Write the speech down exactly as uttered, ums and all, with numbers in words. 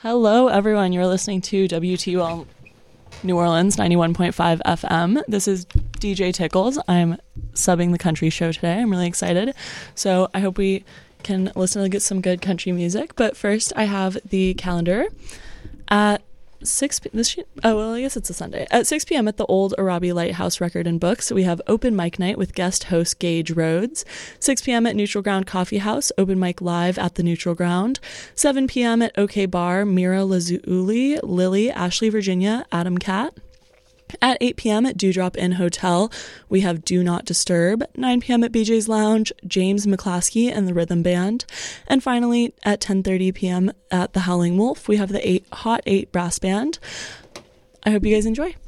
Hello, everyone. You're listening to W T U L New Orleans ninety-one point five F M. This is D J Tickles. I'm subbing the country show today. I'm really excited. So I hope we can listen to get some good country music. But first, I have the calendar at six p- this sh- oh well I guess it's a Sunday at six p.m. at the Old Arabi Lighthouse Record and Books. We have open mic night with guest host Gage Rhodes. six p.m. at Neutral Ground Coffee House, open mic live at the Neutral Ground. seven p.m. at OK Bar, Mira Lazuli, Lily, Ashley Virginia, Adam Cat. At eight p.m. at Dewdrop Inn Hotel, we have Do Not Disturb. nine p.m. at B J's Lounge, James McClaskey and the Rhythm Band. And finally, at ten thirty p.m. at the Howling Wolf, we have the eight, Hot eight Brass Band. I hope you guys enjoy.